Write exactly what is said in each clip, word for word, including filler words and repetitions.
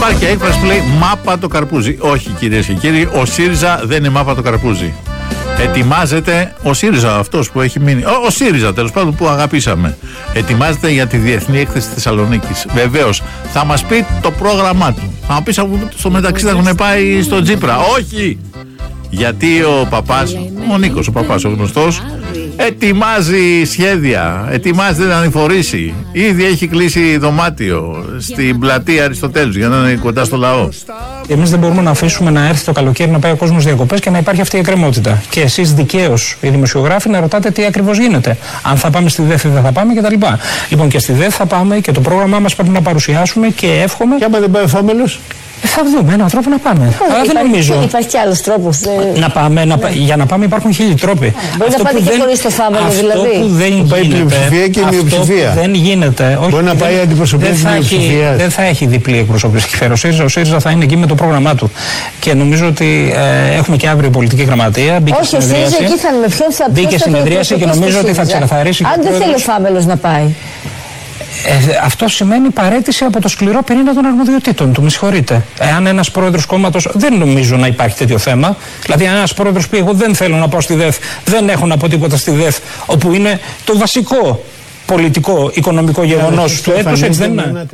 Υπάρχει έκφραση που λέει μάπα το καρπούζι. Όχι, κυρίες και κύριοι, ο ΣΥΡΙΖΑ δεν είναι μάπα το καρπούζι. Ετοιμάζεται ο ΣΥΡΙΖΑ, αυτός που έχει μείνει. Ο, ο ΣΥΡΙΖΑ, τέλος πάντων, που αγαπήσαμε. Ετοιμάζεται για τη Διεθνή Έκθεση Θεσσαλονίκης. Βεβαίως, θα μας πει το πρόγραμμά του. Θα μας πει στο μεταξύ θα έχουν πάει στο Τσίπρα. Όχι! Γιατί ο παπάς, ο Νίκος, ο παπάς, ο γνωστός, ετοιμάζει σχέδια, ετοιμάζεται να ανηφορήσει. Ήδη έχει κλείσει δωμάτιο στην πλατεία Αριστοτέλους για να είναι κοντά στο λαό. Εμείς δεν μπορούμε να αφήσουμε να έρθει το καλοκαίρι, να πάει ο κόσμος διακοπές και να υπάρχει αυτή η εκκρεμότητα. Και εσείς δικαίως, οι δημοσιογράφοι, να ρωτάτε τι ακριβώς γίνεται. Αν θα πάμε στη ΔΕΘ ή δεν θα πάμε κτλ. Λοιπόν, και στη ΔΕΘ θα πάμε και το πρόγραμμά μας πρέπει να παρουσιάσουμε και εύχομαι. Και άμα δεν πάει ο Φάμελος. Θα δούμε έναν τρόπο να πάμε. Ε, Αλλά δεν νομίζω. Υπάρχει και άλλος τρόπος. Ε... Να πάμε, να, ναι. Για να πάμε υπάρχουν χίλιοι τρόποι. Μπορεί αυτό να πάτε και δεν, χωρίς το Φάμελο δηλαδή. Αυτό που δεν πάει γίνεται. Πλειοψηφία και η μειοψηφία. Δεν γίνεται. Μπορεί όχι, να πάει αντιπροσωπεία της μειοψηφίας. Δεν θα έχει διπλή εκπροσώπηση. Ο ΣΥΡΙΖΑ, ο ΣΥΡΙΖΑ θα είναι εκεί με το πρόγραμμά του. Και νομίζω ότι ε, έχουμε και αύριο πολιτική γραμματεία. Μπήκε όχι, ο ΣΥΡΙΖΑ εκεί θα είναι με ποιον θα πει. Μπήκε συνεδρίαση και νομίζω ότι θα ξεκαθαρίσει. Αν δεν θέλει ο Φάμελος να πάει. Ε, αυτό σημαίνει παραίτηση από το σκληρό πυρήνα των αρμοδιοτήτων του. Με συγχωρείτε. Εάν ένας πρόεδρος κόμματος. Δεν νομίζω να υπάρχει τέτοιο θέμα. Δηλαδή, αν ένας πρόεδρος πει: εγώ δεν θέλω να πάω στη ΔΕΘ, δεν έχω να πω τίποτα στη ΔΕΘ, όπου είναι το βασικό πολιτικό, οικονομικό γεγονός του έτους, έτσι δεν είναι.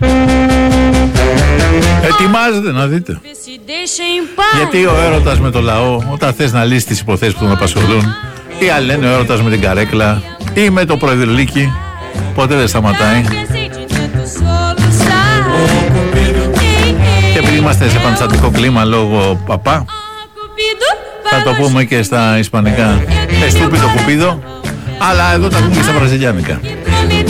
Ετοιμάζεται να δείτε. Γιατί ο έρωτας με το λαό, όταν θες να λύσεις τις υποθέσεις που τον απασχολούν, ή άλλοι λένε ο έρωτας με την καρέκλα ή με το προεδρυλίκι. Ποτέ δεν σταματάει. Και επειδή είμαστε σε πανστατικό κλίμα λόγω παπά, θα το πούμε και στα ισπανικά. Εστούπιτο κουπίδο. Αλλά εδώ τα πούμε και στα βραζιλιάνικα.